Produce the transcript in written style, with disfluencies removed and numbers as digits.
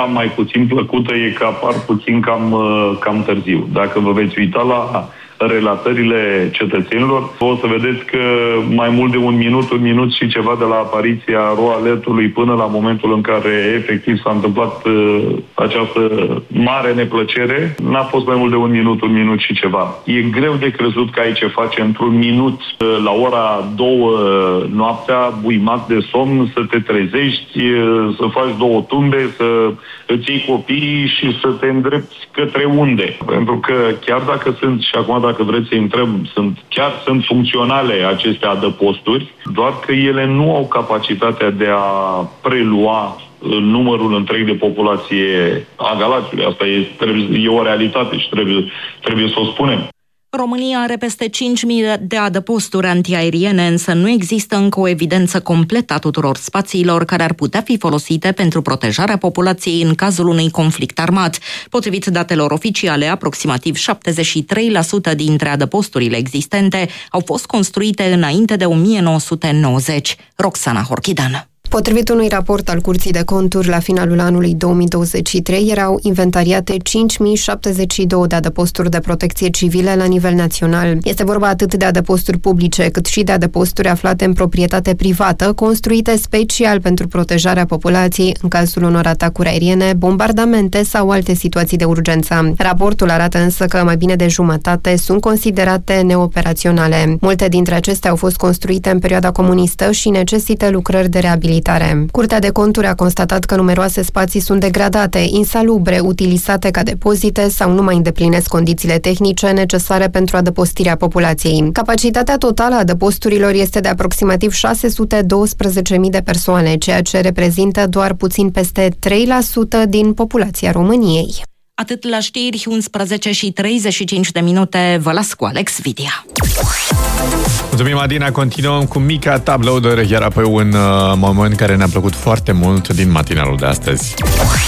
mai puțin plăcută e că apar puțin cam târziu. Dacă vă veți uita la relatările cetățenilor, o să vedeți că mai mult de un minut și ceva de la apariția alertului până la momentul în care efectiv s-a întâmplat această mare neplăcere, n-a fost mai mult de un minut și ceva. E greu de crezut că ai ce face într-un minut la ora 2 noaptea, buimac de somn, să te trezești, să faci 2 tumbe, să îți iei copiii și să te îndrepți către unde. Pentru că chiar dacă sunt, și acum dacă vreți să intrăm, sunt funcționale aceste adăposturi, doar că ele nu au capacitatea de a prelua numărul întreg de populație a Galațiului. Asta e o realitate și trebuie să o spunem. România are peste 5.000 de adăposturi antiaeriene, însă nu există încă o evidență completă a tuturor spațiilor care ar putea fi folosite pentru protejarea populației în cazul unui conflict armat. Potrivit datelor oficiale, aproximativ 73% dintre adăposturile existente au fost construite înainte de 1990. Roxana Horchidan. Potrivit unui raport al Curții de Conturi, la finalul anului 2023 erau inventariate 5.072 de adăposturi de protecție civile la nivel național. Este vorba atât de adăposturi publice, cât și de adăposturi aflate în proprietate privată, construite special pentru protejarea populației în cazul unor atacuri aeriene, bombardamente sau alte situații de urgență. Raportul arată însă că mai bine de jumătate sunt considerate neoperaționale. Multe dintre acestea au fost construite în perioada comunistă și necesită lucrări de reabilitare. Curtea de Conturi a constatat că numeroase spații sunt degradate, insalubre, utilizate ca depozite sau nu mai îndeplinesc condițiile tehnice necesare pentru adăpostirea populației. Capacitatea totală a adăposturilor este de aproximativ 612.000 de persoane, ceea ce reprezintă doar puțin peste 3% din populația României. Atât la știri, 11:35, vă las cu Alex Vidia. Mulțumim, Adina. Continuăm cu Mica Top Loader, iar apoi un moment care ne-a plăcut foarte mult din matinalul de astăzi.